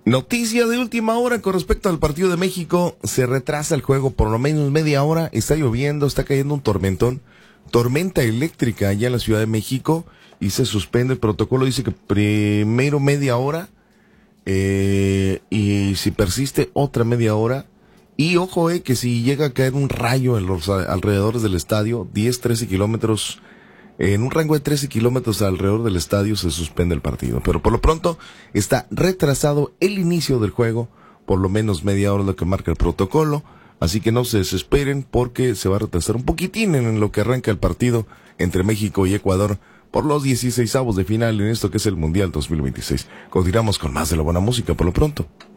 Noticia de última hora con respecto al partido de México. Se retrasa el juego por lo menos media hora. Está lloviendo, está cayendo un tormentón. Tormenta eléctrica allá en la Ciudad de México. Y se suspende el protocolo. Dice que primero media hora. Y si persiste otra media hora. Y ojo, que si llega a caer un rayo en los alrededores del estadio, 10, 13 kilómetros, en un rango de 13 kilómetros alrededor del estadio, se suspende el partido. Pero por lo pronto está retrasado el inicio del juego, por lo menos media hora, lo que marca el protocolo. Así que no se desesperen porque se va a retrasar un poquitín en lo que arranca el partido entre México y Ecuador por los 16avos de final en esto que es el Mundial 2026. Continuamos con más de la buena música por lo pronto.